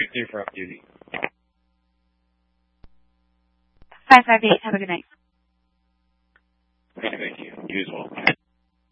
Clear for off duty. 558, have a good night. Okay, thank you. You as well.